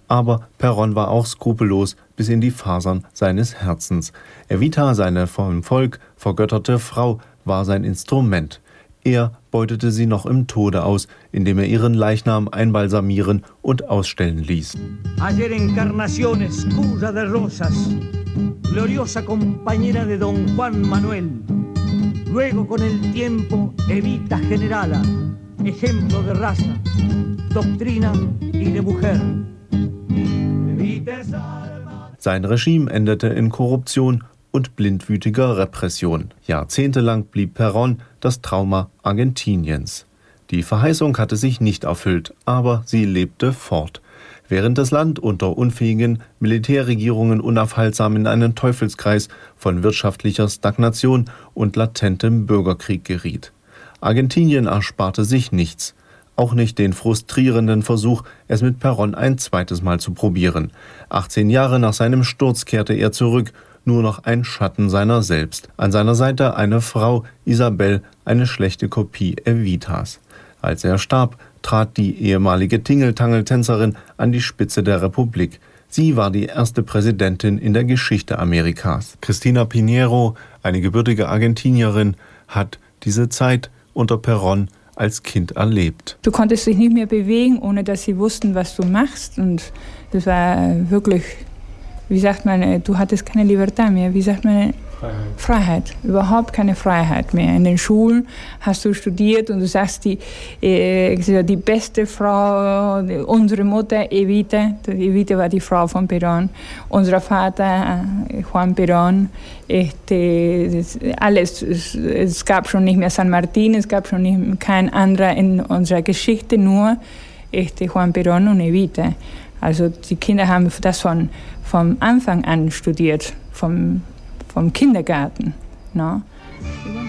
Aber Perón war auch skrupellos bis in die Fasern seines Herzens. Evita, seine vom Volk vergötterte Frau, war sein Instrument. Er beutete sie noch im Tode aus, indem er ihren Leichnam einbalsamieren und ausstellen ließ. Ayer Encarnación escusa de rosas, gloriosa compañera de Don Juan Manuel. Luego con el tiempo Evita Generala, ejemplo de raza, doctrina y de mujer. Sein Regime endete in Korruption und blindwütiger Repression. Jahrzehntelang blieb Perón das Trauma Argentiniens. Die Verheißung hatte sich nicht erfüllt, aber sie lebte fort. Während das Land unter unfähigen Militärregierungen unaufhaltsam in einen Teufelskreis von wirtschaftlicher Stagnation und latentem Bürgerkrieg geriet. Argentinien ersparte sich nichts. Auch nicht den frustrierenden Versuch, es mit Perón ein zweites Mal zu probieren. 18 Jahre nach seinem Sturz kehrte er zurück, nur noch ein Schatten seiner selbst. An seiner Seite eine Frau, Isabel, eine schlechte Kopie Evitas. Als er starb, trat die ehemalige Tingeltangel-Tänzerin an die Spitze der Republik. Sie war die erste Präsidentin in der Geschichte Amerikas. Cristina Pinheiro, eine gebürtige Argentinierin, hat diese Zeit unter Perón als Kind erlebt. Du konntest dich nicht mehr bewegen, ohne dass sie wussten, was du machst. Und das war wirklich, wie sagt man, du hattest keine Libertad mehr. Wie sagt man? Freiheit. Überhaupt keine Freiheit mehr. In den Schulen hast du studiert und du sagst, die beste Frau, unsere Mutter Evita. Evita war die Frau von Perón. Unser Vater Juan Perón. Alles. Es gab schon nicht mehr San Martín, es gab schon nicht, kein anderer in unserer Geschichte, nur Juan Perón und Evita. Also die Kinder haben das vom Anfang an studiert, vom Kindergarten. No?